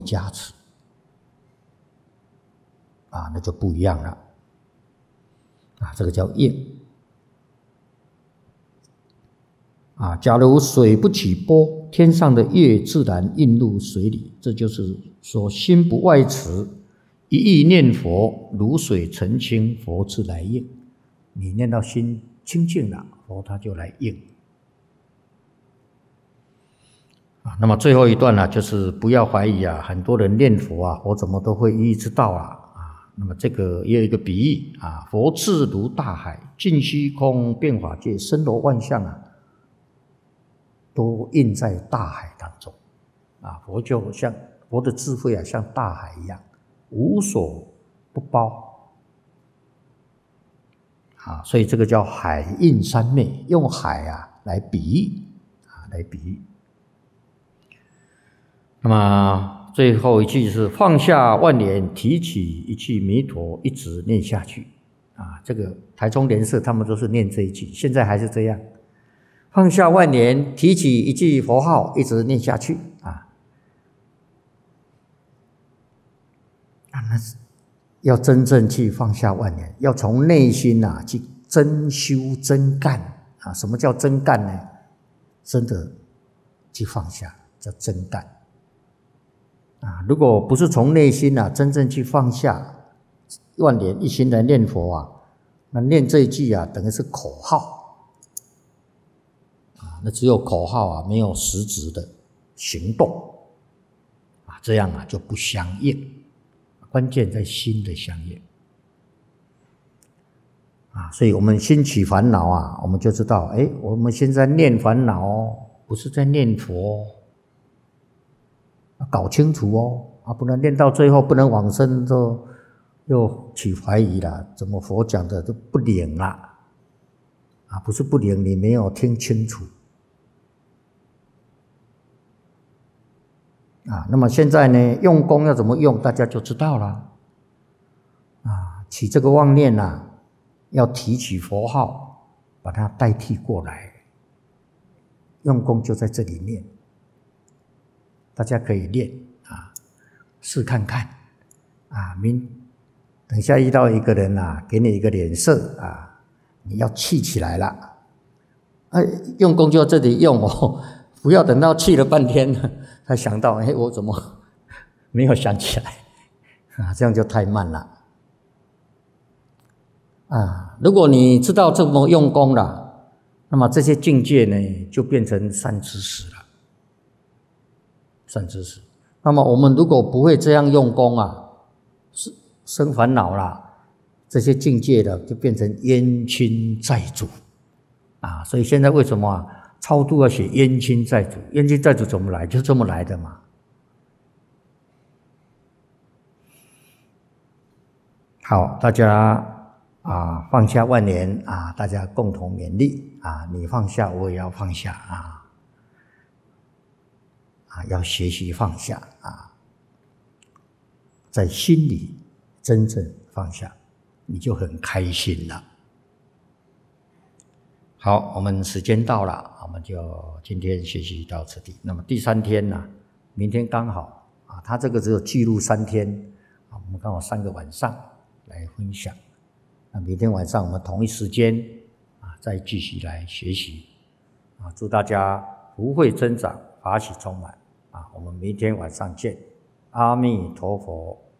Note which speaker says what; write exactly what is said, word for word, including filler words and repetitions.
Speaker 1: 加持啊，那就不一样了啊，这个叫应啊。假如水不起波，天上的月自然映入水里，这就是说心不外持，一意念佛，如水澄清，佛自来应。你念到心清净了，佛他就来应啊。那么最后一段呢、啊，就是不要怀疑啊，很多人念佛啊，佛怎么都会一一知道啊啊。那么这个也有一个比喻啊，佛智如大海，尽虚空，遍法界，森罗万象啊，都印在大海当中啊。佛就像佛的智慧啊，像大海一样，无所不包。啊，所以这个叫海印三昧，用海啊来比喻啊，来比喻。那么最后一句是放下万年，提起一句弥陀，一直念下去啊。这个台中莲社他们都是念这一句，现在还是这样。放下万年，提起一句佛号，一直念下去啊。啊，那是。要真正去放下万年，要从内心啊去真修真干啊。什么叫真干呢？真的去放下，叫真干啊。如果不是从内心啊真正去放下万年，一心来念佛啊，那念这一句啊，等于是口号啊，那只有口号啊，没有实质的行动啊，这样啊就不相应。关键在心的相应啊，所以我们心起烦恼啊，我们就知道，哎，我们现在念烦恼，不是在念佛，要搞清楚哦，啊，不能念到最后不能往生，就又起怀疑了，怎么佛讲的都不灵啦？啊，不是不灵，你没有听清楚。啊，那么现在呢，用功要怎么用，大家就知道了。啊，起这个妄念啊，要提起佛号，把它代替过来。用功就在这里念，大家可以练啊，试看看啊。明等下遇到一个人啊，给你一个脸色啊，你要气起来了，哎，用功就在这里用哦。不要等到气了半天了，才想到，哎，我怎么没有想起来啊？这样就太慢了啊！如果你知道这么用功了，那么这些境界呢，就变成善知识了。善知识。那么我们如果不会这样用功啊，生烦恼啦，这些境界的就变成冤亲债主啊！所以现在为什么啊？超度要写冤亲债主，冤亲债主怎么来？就这么来的嘛。好，大家啊放下万年啊，大家共同勉励啊，你放下，我也要放下啊，啊，要学习放下啊，在心里真正放下，你就很开心了。好，我们时间到了，我们就今天学习到此地。那么第三天呢、啊，明天刚好啊，他这个只有记录三天啊，我们刚好三个晚上来分享。那明天晚上我们同一时间啊，再继续来学习啊。祝大家福慧增长，法喜充满啊！我们明天晚上见，阿弥陀佛。